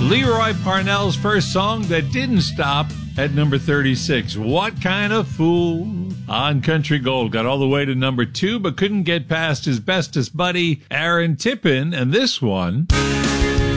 Leroy Parnell's first song that didn't stop at number 36. What Kind of Fool? On Country Gold. Got all the way to number 2, but couldn't get past his bestest buddy, Aaron Tippin. And this one